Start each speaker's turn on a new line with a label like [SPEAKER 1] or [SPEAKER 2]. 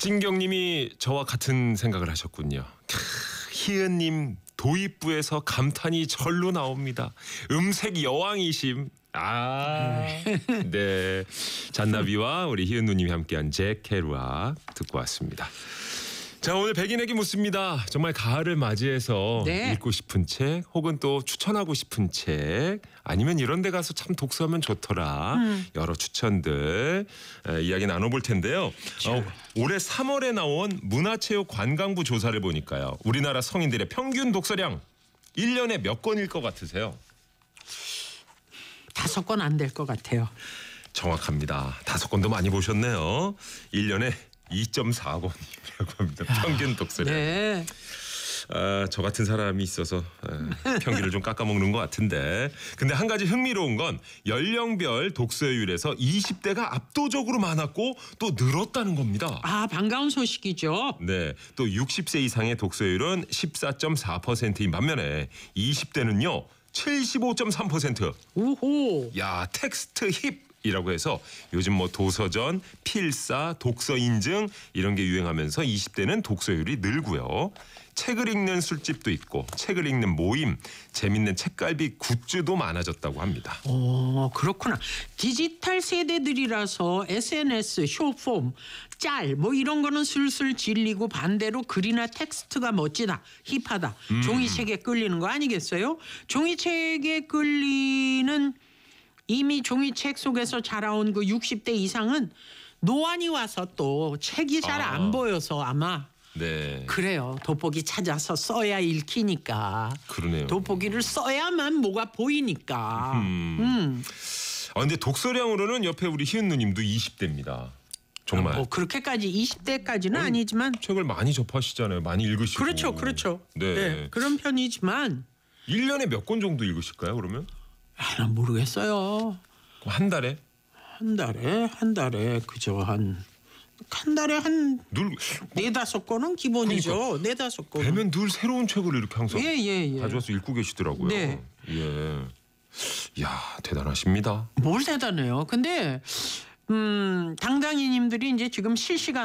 [SPEAKER 1] 진경님이 저와 같은 생각을 하셨군요. 희은님 도입부에서 감탄이 절로 나옵니다. 음색 여왕이심. 네. 잔나비와 우리 희은 누님이 함께한 잭 케루악 듣고 왔습니다. 자, 오늘 백인에게 묻습니다. 정말 가을을 맞이해서
[SPEAKER 2] 네.
[SPEAKER 1] 읽고 싶은 책 혹은 또 추천하고 싶은 책 아니면 이런 데 가서 참 독서하면 좋더라. 여러 추천들 이야기 나눠볼 텐데요. 올해 3월에 나온 문화체육관광부 조사를 보니까요. 우리나라 성인들의 평균 독서량 1년에 몇 권일 것 같으세요?
[SPEAKER 2] 5권 안 될 것 같아요.
[SPEAKER 1] 정확합니다. 5권도 많이 보셨네요. 1년에 2.4권이라고 합니다. 평균 독서량.
[SPEAKER 2] 네.
[SPEAKER 1] 저 같은 사람이 있어서 평균을 좀 깎아먹는 것 같은데. 근데 한 가지 흥미로운 건 연령별 독서율에서 20대가 압도적으로 많았고 또 늘었다는 겁니다.
[SPEAKER 2] 반가운 소식이죠.
[SPEAKER 1] 네, 또 60세 이상의 독서율은 14.4%인 반면에 20대는요 75.3%.
[SPEAKER 2] 오호.
[SPEAKER 1] 야, 텍스트 힙이라고 해서 요즘 뭐 도서전, 필사, 독서 인증 이런 게 유행하면서 20대는 독서율이 늘고요. 책을 읽는 술집도 있고 책을 읽는 모임, 재밌는 책갈비 굿즈도 많아졌다고 합니다.
[SPEAKER 2] 그렇구나. 디지털 세대들이라서 SNS, 숏폼, 짤 뭐 이런 거는 슬슬 질리고 반대로 글이나 텍스트가 멋지다, 힙하다, 종이책에 끌리는 거 아니겠어요? 종이책에 끌리는 이미 종이책 속에서 자라온 그 60대 이상은 노안이 와서 또 책이 잘 안 보여서 아마
[SPEAKER 1] 네.
[SPEAKER 2] 그래요. 돋보기 찾아서 써야 읽히니까.
[SPEAKER 1] 그러네요.
[SPEAKER 2] 돋보기를 써야만 뭐가 보이니까.
[SPEAKER 1] 근데 독서량으로는 옆에 우리 희은 누님도 20대입니다. 정말.
[SPEAKER 2] 뭐 그렇게까지 20대까지는 아니지만
[SPEAKER 1] 책을 많이 접하시잖아요. 많이 읽으시고.
[SPEAKER 2] 그렇죠.
[SPEAKER 1] 네.
[SPEAKER 2] 그런 편이지만
[SPEAKER 1] 1년에 몇 권 정도 읽으실까요, 그러면?
[SPEAKER 2] 난 모르겠어요.
[SPEAKER 1] 한 달에?
[SPEAKER 2] 한 달에 그저 한 달에 한
[SPEAKER 1] 늘
[SPEAKER 2] 4-5권은 기본이죠. 4-5권은.
[SPEAKER 1] 되면 늘 새로운 책을 이렇게 항상
[SPEAKER 2] 예.
[SPEAKER 1] 가져와서 읽고 계시더라고요.
[SPEAKER 2] 네.
[SPEAKER 1] 예. 야, 대단하십니다.
[SPEAKER 2] 뭘 대단해요. 근데 당당이님들이 이제 지금 실시간